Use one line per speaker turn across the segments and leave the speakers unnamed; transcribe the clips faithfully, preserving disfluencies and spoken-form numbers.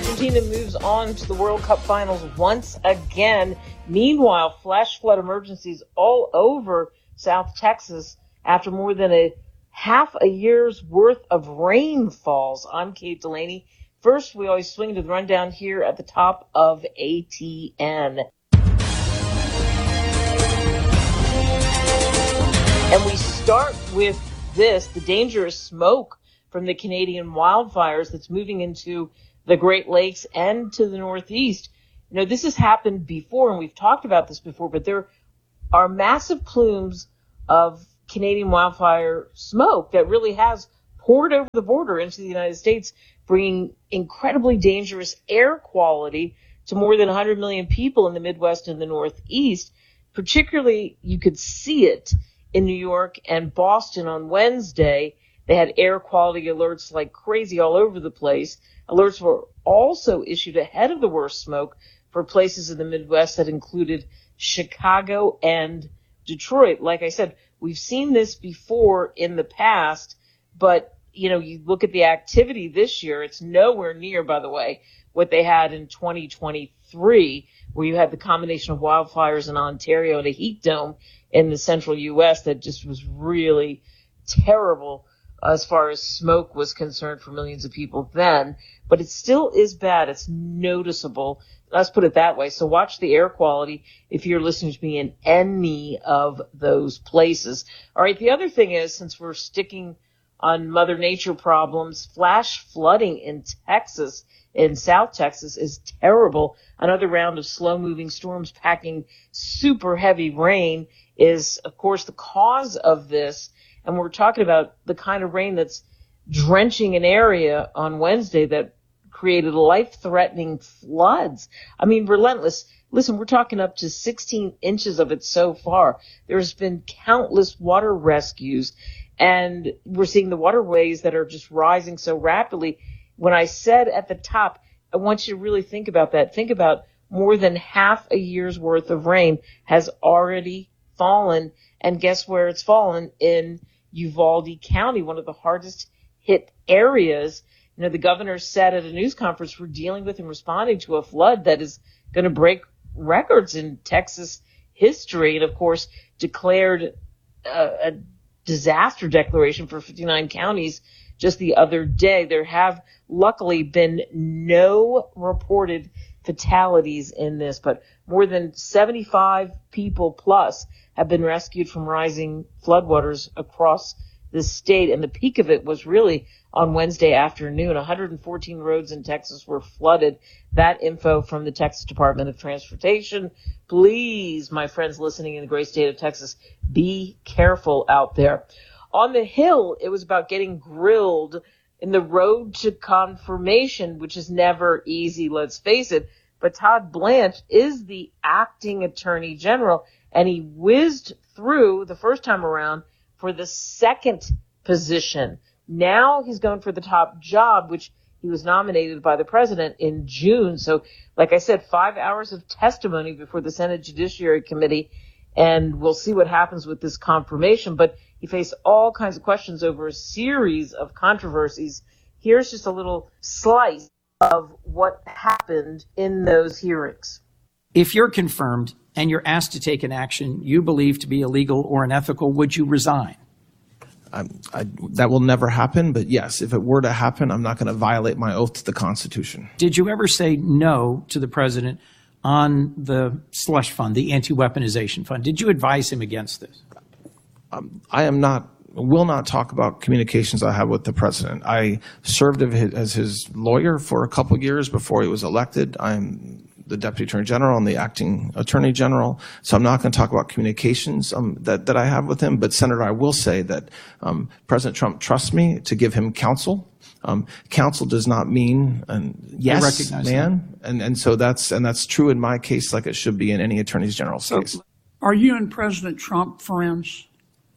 Argentina moves on to the World Cup finals once again. Meanwhile, flash flood emergencies all over South Texas after more than a half a year's worth of rainfalls. I'm Kate Delaney. First, we always swing to the rundown here at the top of A T N. And we start with this, the dangerous smoke from the Canadian wildfires that's moving into the Great Lakes and to the Northeast. You know, this has happened before, and we've talked about this before, but there are massive plumes of Canadian wildfire smoke that really has poured over the border into the United States, bringing incredibly dangerous air quality to more than one hundred million people in the Midwest and the Northeast. Particularly, you could see it in New York and Boston on Wednesday. They had air quality alerts like crazy all over the place. Alerts were also issued ahead of the worst smoke for places in the Midwest that included Chicago and Detroit. Like I said, we've seen this before in the past, but, you know, you look at the activity this year, it's nowhere near, by the way, what they had in twenty twenty-three, where you had the combination of wildfires in Ontario and a heat dome in the central U S that just was really terrible as far as smoke was concerned for millions of people then. But it still is bad. It's noticeable. Let's put it that way. So watch the air quality if you're listening to me in any of those places. All right, the other thing is, since we're sticking on Mother Nature problems, flash flooding in Texas, in South Texas, is terrible. Another round of slow-moving storms packing super heavy rain is, of course, the cause of this. And we're talking about the kind of rain that's drenching an area on Wednesday that created life-threatening floods. I mean, relentless. Listen, we're talking up to sixteen inches of it so far. There's been countless water rescues, and we're seeing the waterways that are just rising so rapidly. When I said at the top, I want you to really think about that. Think about more than half a year's worth of rain has already fallen, and guess where it's fallen? In Uvalde County, one of the hardest hit areas. You know, the governor said at a news conference, we're dealing with and responding to a flood that is going to break records in Texas history, and of course declared a, a disaster declaration for fifty-nine counties just the other day. There have luckily been no reported fatalities in this, but more than seventy-five people plus have been rescued from rising floodwaters across the state. And the peak of it was really on Wednesday afternoon. one hundred fourteen roads in Texas were flooded. That info from the Texas Department of Transportation. Please, my friends listening in the great state of Texas, be careful out there. On the Hill, it was about getting grilled in the road to confirmation, which is never easy, let's face it. But Todd Blanche is the acting attorney general, and he whizzed through the first time around for the second position. Now he's going for the top job, which he was nominated by the president in June. So, like I said, five hours of testimony before the Senate Judiciary Committee, and we'll see what happens with this confirmation. But he faced all kinds of questions over a series of controversies. Here's just a little slice of what happened in those hearings.
If you're confirmed and you're asked to take an action you believe to be illegal or unethical, would you resign?
I, I, that will never happen, but yes, if it were to happen, I'm not going to violate my oath to the Constitution.
Did you ever say no to the president on the slush fund, the anti-weaponization fund? Did you advise him against this?
Um, I am not, will not talk about communications I have with the president. I served as his lawyer for a couple of years before he was elected. I'm the Deputy Attorney General and the Acting Attorney General, so I'm not going to talk about communications um, that, that I have with him. But, Senator, I will say that um, President Trump trusts me to give him counsel. Um, counsel does not mean an yes man, and, and so that's and that's true in my case, like it should be in any Attorney General's
so,
case.
Are you and President Trump friends?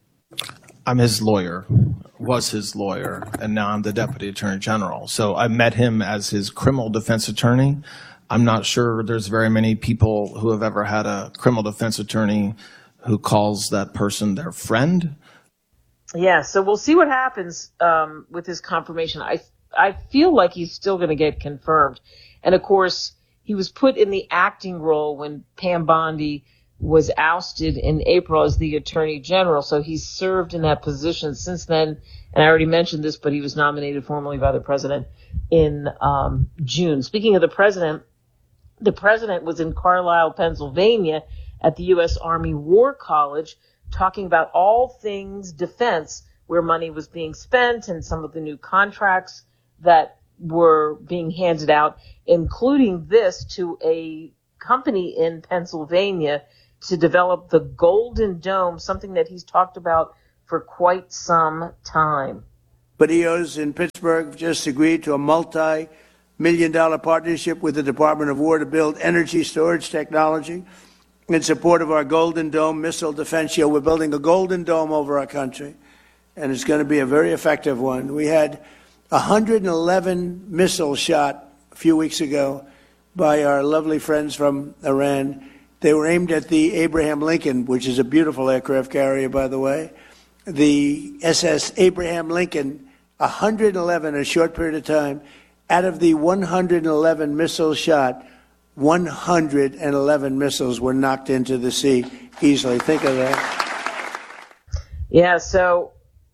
I'm his lawyer, was his lawyer, and now I'm the Deputy Attorney General. So I met him as his criminal defense attorney. I'm not sure there's very many people who have ever had a criminal defense attorney who calls that person their friend.
Yeah, so we'll see what happens um, with his confirmation. I I feel like he's still going to get confirmed. And of course, he was put in the acting role when Pam Bondi was ousted in April as the Attorney General. So he's served in that position since then. And I already mentioned this, but he was nominated formally by the president in um, June. Speaking of the president, the president was in Carlisle, Pennsylvania at the U S Army War College talking about all things defense, where money was being spent and some of the new contracts that were being handed out, including this to a company in Pennsylvania to develop the Golden Dome, something that he's talked about for quite some time.
Badios in Pittsburgh just agreed to a multi-million dollar partnership with the Department of War to build energy storage technology in support of our Golden Dome missile defense shield. We're building a Golden Dome over our country, and it's going to be a very effective one. We had one hundred eleven missiles shot a few weeks ago by our lovely friends from Iran. They were aimed at the Abraham Lincoln, which is a beautiful aircraft carrier, by the way. The S S Abraham Lincoln, one hundred eleven in a short period of time. Out of the one hundred eleven missiles shot, one hundred eleven missiles were knocked into the sea easily. Think of that.
Yeah, so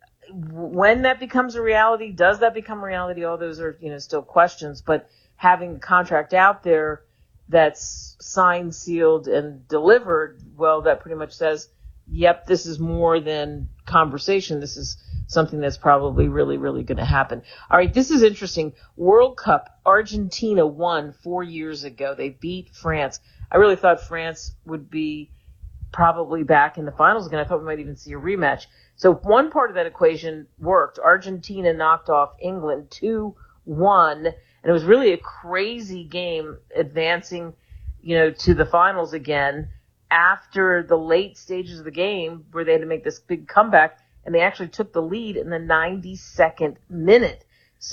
when that becomes a reality, does that become a reality? All those are, you know, still questions, but having a contract out there that's signed, sealed, and delivered, well, that pretty much says, yep, this is more than conversation. This is something that's probably really, really going to happen. All right, this is interesting. World Cup, Argentina won four years ago. They beat France. I really thought France would be probably back in the finals again. I thought we might even see a rematch. So one part of that equation worked. Argentina knocked off England two one, and it was really a crazy game, advancing, you know, to the finals again after the late stages of the game where they had to make this big comeback, and they actually took the lead in the ninety-second minute.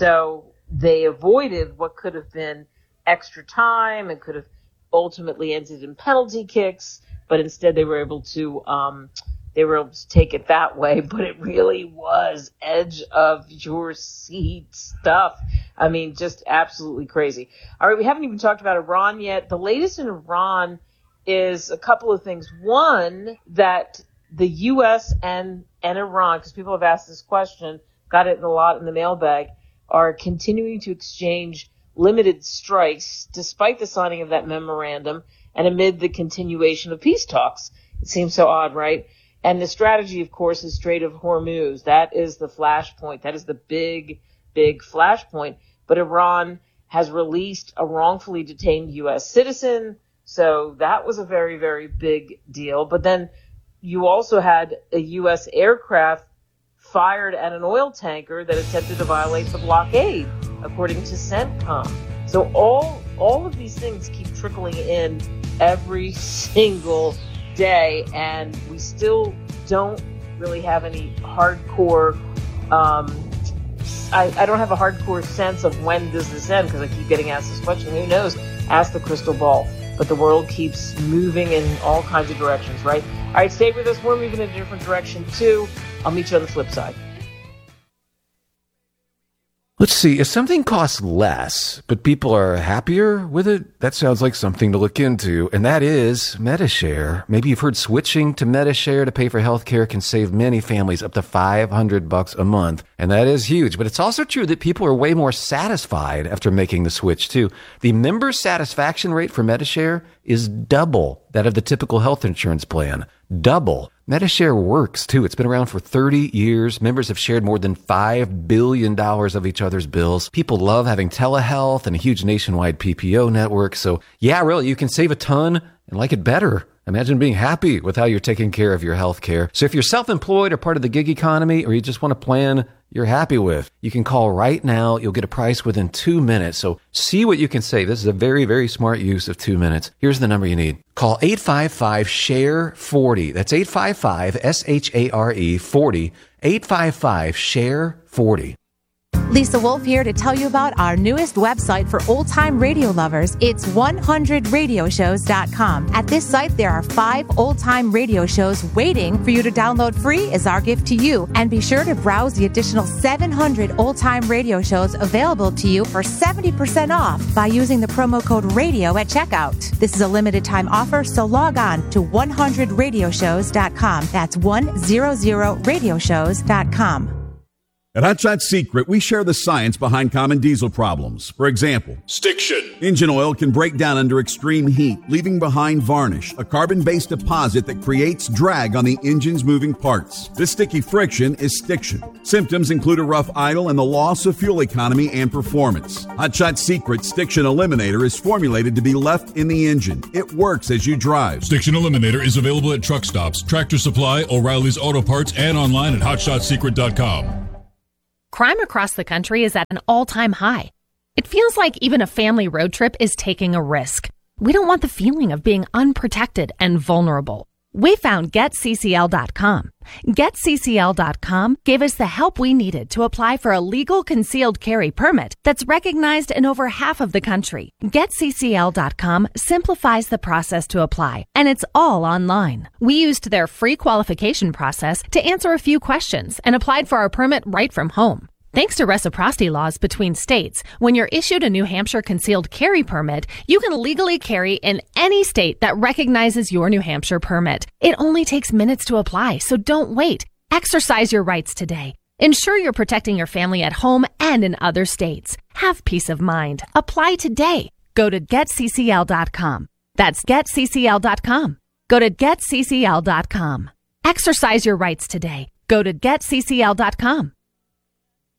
So they avoided what could have been extra time and could have ultimately ended in penalty kicks, but instead they were able to um, they were able to take it that way. But it really was edge of your seat stuff. I mean, just absolutely crazy. All right, we haven't even talked about Iran yet. The latest in Iran is a couple of things. One, that the U S and, and Iran, because people have asked this question, got it a lot in the mailbag, are continuing to exchange limited strikes despite the signing of that memorandum and amid the continuation of peace talks. It seems so odd, right? And the strategy, of course, is Strait of Hormuz. That is the flashpoint. That is the big, big flashpoint. But Iran has released a wrongfully detained U S citizen, so that was a very, very big deal. But then you also had a U S aircraft fired at an oil tanker that attempted to violate the blockade, according to CENTCOM. So all all of these things keep trickling in every single day, and we still don't really have any hardcore um, I, I don't have a hardcore sense of when does this end, because I keep getting asked this question. Who knows? Ask the crystal ball. But the world keeps moving in all kinds of directions, right? All right, stay with us. We're moving in a different direction, too. I'll meet you on the flip side.
Let's see, if something costs less, but people are happier with it, that sounds like something to look into, and that is Medi-Share. Maybe you've heard switching to Medi-Share to pay for healthcare can save many families up to five hundred bucks a month, and that is huge. But it's also true that people are way more satisfied after making the switch, too. The member satisfaction rate for Medi-Share is double that of the typical health insurance plan. Double. Medi-Share works, too. It's been around for thirty years. Members have shared more than five billion dollars of each other's bills. People love having telehealth and a huge nationwide P P O network. So, yeah, really, you can save a ton and like it better. Imagine being happy with how you're taking care of your health care. So if you're self-employed or part of the gig economy, or you just want a plan you're happy with, you can call right now. You'll get a price within two minutes. So see what you can save. This is a very, very smart use of two minutes. Here's the number you need. Call eight five five, S H A R E, forty. That's eight five five, S H A R E, forty. eight five five, S H A R E, forty.
Lisa Wolf here to tell you about our newest website for old-time radio lovers. It's one hundred radio shows dot com. At this site, there are five old-time radio shows waiting for you to download free as our gift to you. And be sure to browse the additional seven hundred old-time radio shows available to you for seventy percent off by using the promo code RADIO at checkout. This is a limited-time offer, so log on to one hundred radio shows dot com. That's one hundred radio shows dot com.
At Hot Shot Secret, we share the science behind common diesel problems. For example, stiction. Engine oil can break down under extreme heat, leaving behind varnish, a carbon-based deposit that creates drag on the engine's moving parts. This sticky friction is stiction. Symptoms include a rough idle and the loss of fuel economy and performance. Hot Shot Secret Stiction Eliminator is formulated to be left in the engine. It works as you drive.
Stiction Eliminator is available at truck stops, Tractor Supply, O'Reilly's Auto Parts, and online at hot shot secret dot com.
Crime across the country is at an all-time high. It feels like even a family road trip is taking a risk. We don't want the feeling of being unprotected and vulnerable. We found get C C L dot com. get C C L dot com gave us the help we needed to apply for a legal concealed carry permit that's recognized in over half of the country. get C C L dot com simplifies the process to apply, and it's all online. We used their free qualification process to answer a few questions and applied for our permit right from home. Thanks to reciprocity laws between states, when you're issued a New Hampshire concealed carry permit, you can legally carry in any state that recognizes your New Hampshire permit. It only takes minutes to apply, so don't wait. Exercise your rights today. Ensure you're protecting your family at home and in other states. Have peace of mind. Apply today. Go to get C C L dot com. That's get C C L dot com. Go to get C C L dot com. Exercise your rights today. Go to get C C L dot com.